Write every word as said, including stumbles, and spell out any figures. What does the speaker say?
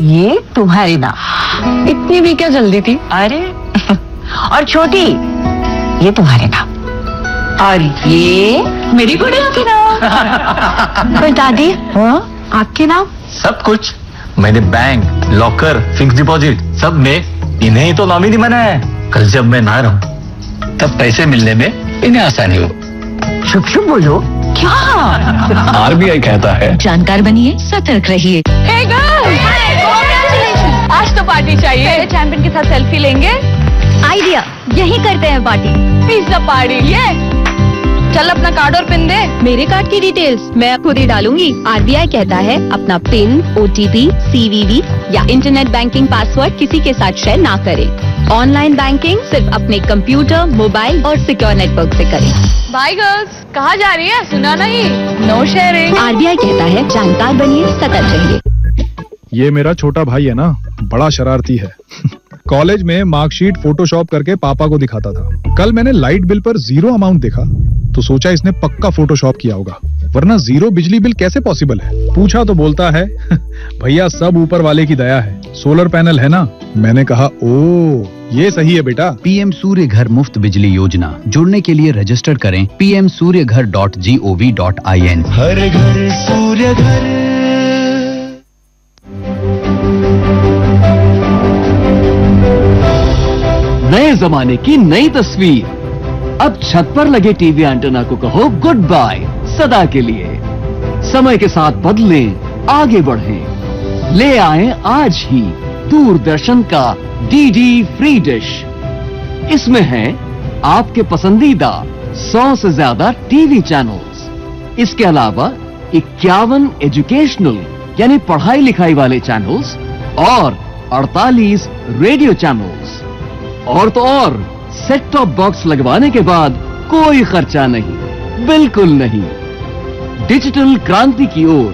ये तुम्हारी नाम। इतनी भी क्या जल्दी थी? अरे और छोटी, ये तुम्हारे नाम। और ये मेरी गुड़िया के नाम। पर दादी, हाँ? आपके नाम? सब कुछ मैंने बैंक, लॉकर, फिक्स डिपॉजिट सब में इन्हें ही तो नॉमिनी बनाया है। कल जब मैं ना रहूं तब पैसे मिलने में इन्हें आसानी हो। चुप चुप बोलो। क्या? आरबीआई कहता है जानकार बनिए, सतर्क रहिए। Hey girls! Congratulations! आज तो पार्टी चाहिए। पहले चैंपियन के साथ सेल्फी लेंगे। आइडिया, यही करते हैं पार्टी। Pizza party. ये चल अपना कार्ड और पिन दे। मेरे कार्ड की डिटेल्स मैं खुद ही डालूंगी। आरबीआई कहता है अपना पिन, ओटीपी, सीवीवी या इंटरनेट बैंकिंग पासवर्ड किसी के साथ शेयर ना करें। ऑनलाइन बैंकिंग सिर्फ अपने कंप्यूटर, मोबाइल और सिक्योर नेटवर्क से करें। बाय गर्ल्स, कहाँ जा रही है? सुना नहीं? No sharing. आरबीआई कहता है जानकार बनिए, सतर्क रहिए। ये मेरा छोटा भाई है ना, बड़ा शरारती है। कॉलेज में मार्कशीट फोटोशॉप करके पापा को दिखाता था। कल मैंने लाइट बिल पर जीरो अमाउंट देखा तो सोचा इसने पक्का फोटोशॉप किया होगा, वरना जीरो बिजली बिल कैसे पॉसिबल है। पूछा तो बोलता है भैया सब ऊपर वाले की दया है, सोलर पैनल है ना। मैंने कहा ओ ये सही है बेटा। पीएम सूर्य घर मुफ्त बिजली योजना, जुड़ने के लिए रजिस्टर करें पी एम सूर्य घर dot G O V dot I N. हर घर सूर्य घर। नए जमाने की नई तस्वीर। अब छत पर लगे टीवी एंटेना को कहो गुड बाय सदा के लिए। समय के साथ बदलें, आगे बढ़ें। ले आएं आज ही दूरदर्शन का डीडी फ्री डिश। इसमें है आपके पसंदीदा सौ से ज्यादा टीवी चैनल्स। इसके अलावा इक्यावन एजुकेशनल यानी पढ़ाई लिखाई वाले चैनल्स और अड़तालीस रेडियो चैनल्स। और तो और सेट टॉप बॉक्स लगवाने के बाद कोई खर्चा नहीं, बिल्कुल नहीं। डिजिटल क्रांति की ओर